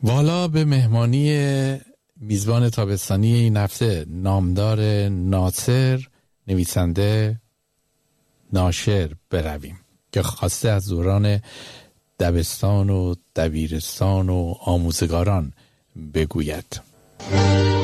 والا به مهمانی میزبان تابستانی این هفته نامدار ناصر، نویسنده ناشر برویم که خواسته از دوران دبستان و دبیرستان و آموزگاران بگوید.